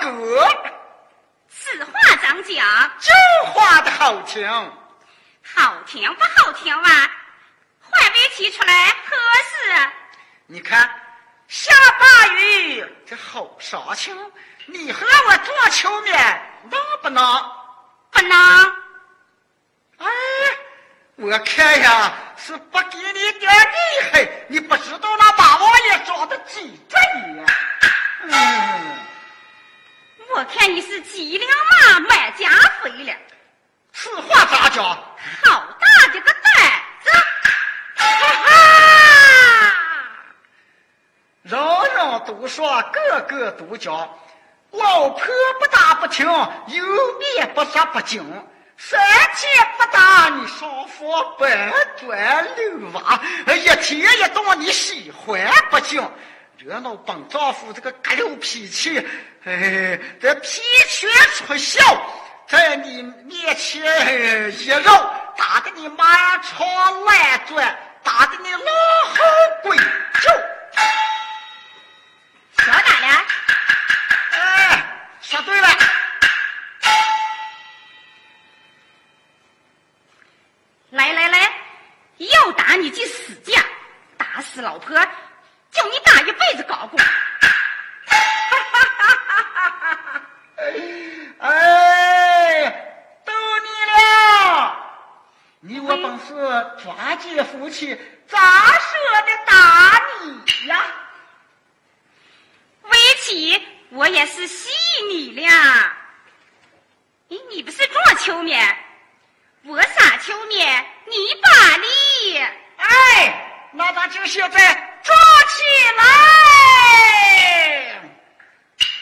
哥。 此话怎讲？ 这话的好听， 好听不好听哇？换位提出来合适？ 你看下大雨，这好杀青，你和我做球面能不能？ 不能。 哎，我看呀是不给你点厉害，你不知道那马王爷装的几着你。 我看你是几两马买加肥了。 此话咋讲？ 好大的个胆子！哈哈！ 人人都说，个个都讲，老婆不打不听，油面不杀不精。三天不打你上房搬砖溜瓦，一天一动你喜欢不精。惹恼本丈夫这个格溜脾气，这脾气出笑，在你面前一绕，打得你满床乱转，打得你狼嚎鬼叫。 说咋了？ 哎，说对了。 来来来，要打你就死犟，打死老婆，叫你打一辈子高工。 哎，逗你了！你我本是抓奸夫妻，咋舍得打你呀？ 围棋我也是戏你了。你不是撞球面，我撒球面，你把力。 哎，那咱就现在抓起来！